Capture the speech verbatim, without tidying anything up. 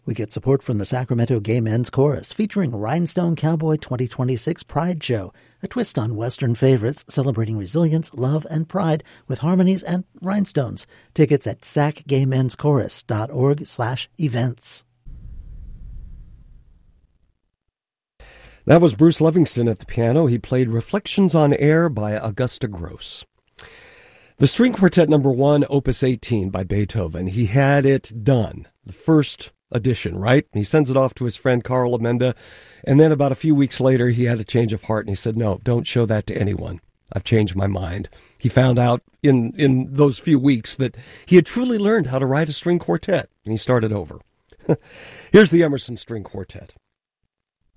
We get support from the Sacramento Gay Men's Chorus, featuring Rhinestone Cowboy twenty twenty-six Pride Show, a twist on Western favorites celebrating resilience, love, and pride with harmonies and rhinestones. Tickets at sac gay men's chorus dot org slash events. That was Bruce Livingston at the piano. He played Reflections on Air by Augusta Gross. The String Quartet number one, Opus eighteen by Beethoven. He had it done, the first edition, right? He sends it off to his friend Carl Amenda, and then about a few weeks later, he had a change of heart, and he said, no, don't show that to anyone. I've changed my mind. He found out in, in those few weeks that he had truly learned how to write a string quartet, and he started over. Here's the Emerson String Quartet.